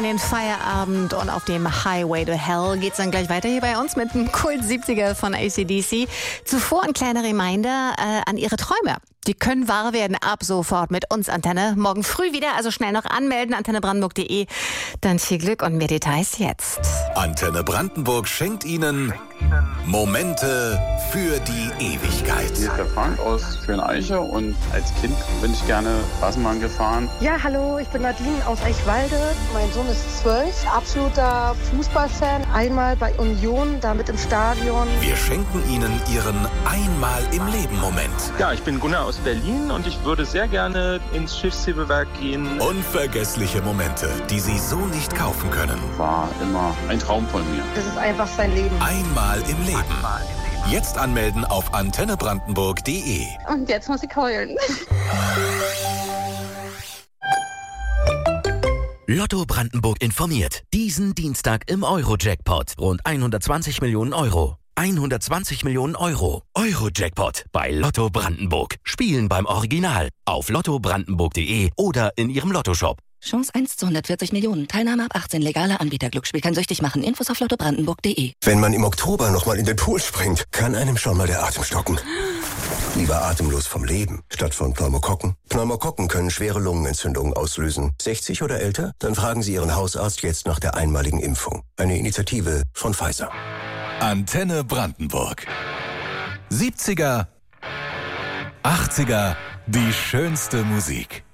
in den Feierabend und auf dem Highway to Hell geht's dann gleich weiter hier bei uns mit dem Kult 70er von AC/DC. Zuvor ein kleiner Reminder an Ihre Träume. Die können wahr werden ab sofort mit uns, Antenne. Morgen früh wieder, also schnell noch anmelden, antennebrandenburg.de. Dann viel Glück und mehr Details jetzt. Antenne Brandenburg schenkt Ihnen Momente für die Ewigkeit. Hier ist der Frank aus Schöneiche und als Kind bin ich gerne Straßenbahn gefahren. Ja, hallo, ich bin Nadine aus Eichwalde. Mein Sohn ist 12, absoluter Fußballfan. Einmal bei Union, da mit im Stadion. Wir schenken Ihnen Ihren Einmal-im-Leben-Moment. Ja, ich bin Gunnar aus Berlin und ich würde sehr gerne ins Schiffshebewerk gehen. Unvergessliche Momente, die Sie so nicht kaufen können. War immer ein Traum von mir. Das ist einfach sein Leben. Einmal im Leben. Jetzt anmelden auf antennebrandenburg.de. Und jetzt muss ich heulen. Lotto Brandenburg informiert. Diesen Dienstag im Euro-Jackpot. Rund 120 Millionen Euro. 120 Millionen Euro. Euro-Jackpot bei Lotto Brandenburg. Spielen beim Original. Auf lottobrandenburg.de oder in Ihrem Lottoshop. Chance 1 zu 140 Millionen. Teilnahme ab 18. Legaler Anbieter. Glücksspiel kann süchtig machen. Infos auf lottobrandenburg.de. Wenn man im Oktober nochmal in den Pool springt, kann einem schon mal der Atem stocken. Lieber atemlos vom Leben, statt von Pneumokokken. Pneumokokken können schwere Lungenentzündungen auslösen. 60 oder älter? Dann fragen Sie Ihren Hausarzt jetzt nach der einmaligen Impfung. Eine Initiative von Pfizer. Antenne Brandenburg. 70er, 80er, die schönste Musik.